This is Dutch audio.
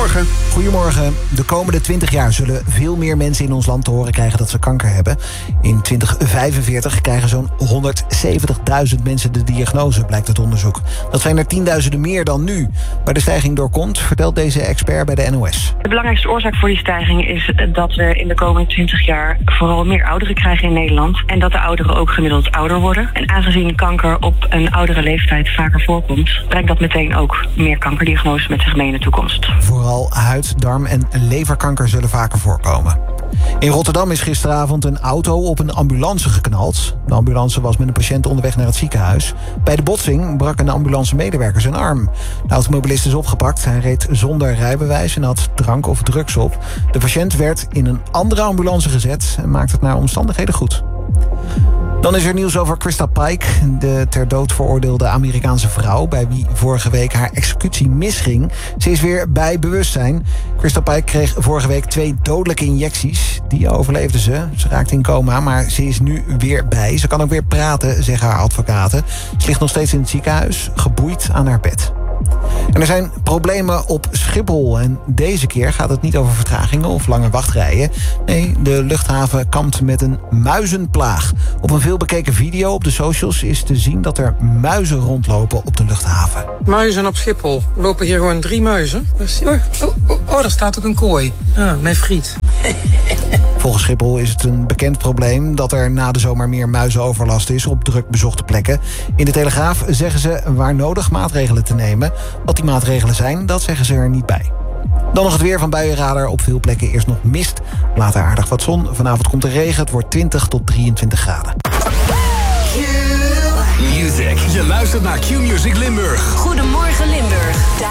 Goedemorgen. Goedemorgen. De komende 20 jaar zullen veel meer mensen in ons land te horen krijgen dat ze kanker hebben. In 2045 krijgen zo'n 170.000 mensen de diagnose, blijkt uit onderzoek. Dat zijn er tienduizenden meer dan nu. Waar de stijging door komt, vertelt deze expert bij de NOS. De belangrijkste oorzaak voor die stijging is dat we in de komende 20 jaar vooral meer ouderen krijgen in Nederland. En dat de ouderen ook gemiddeld ouder worden. En aangezien kanker op een oudere leeftijd vaker voorkomt, brengt dat meteen ook meer kankerdiagnoses met zich mee in de toekomst. Vooral huid, darm en leverkanker zullen vaker voorkomen. In Rotterdam is gisteravond een auto op een ambulance geknald. De ambulance was met een patiënt onderweg naar het ziekenhuis. Bij de botsing brak een ambulancemedewerker zijn arm. De automobilist is opgepakt. Hij reed zonder rijbewijs en had drank of drugs op. De patiënt werd in een andere ambulance gezet en maakt het naar omstandigheden goed. Dan is er nieuws over Krista Pike, de ter dood veroordeelde Amerikaanse vrouw, bij wie vorige week haar executie misging. Ze is weer bij bewustzijn. Krista Pike kreeg vorige week 2 dodelijke injecties. Die overleefde ze. Ze raakte in coma, maar ze is nu weer bij. Ze kan ook weer praten, zeggen haar advocaten. Ze ligt nog steeds in het ziekenhuis, geboeid aan haar bed. En er zijn problemen op Schiphol. En deze keer gaat het niet over vertragingen of lange wachtrijen. Nee, de luchthaven kampt met een muizenplaag. Op een veelbekeken video op de socials is te zien dat er muizen rondlopen op de luchthaven. Muizen op Schiphol. Er lopen hier gewoon 3 muizen. Daar staat ook een kooi. Met friet. Volgens Schiphol is het een bekend probleem dat er na de zomer meer muizenoverlast is op druk bezochte plekken. In de Telegraaf zeggen ze waar nodig maatregelen te nemen. Wat die maatregelen zijn, dat zeggen ze er niet bij. Dan nog het weer van Buienradar. Op veel plekken eerst nog mist. Later aardig wat zon. Vanavond komt er regen. Het wordt 20 tot 23 graden. Music. Je luistert naar Q-Music Limburg. Goedemorgen Limburg.